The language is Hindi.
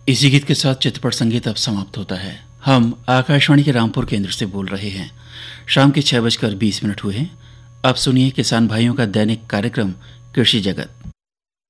इसी गीत के साथ चित्रपट संगीत अब समाप्त होता है। हम आकाशवाणी के रामपुर केंद्र से बोल रहे हैं। शाम के 6:20 हुए हैं। अब सुनिए किसान भाइयों का दैनिक कार्यक्रम कृषि जगत।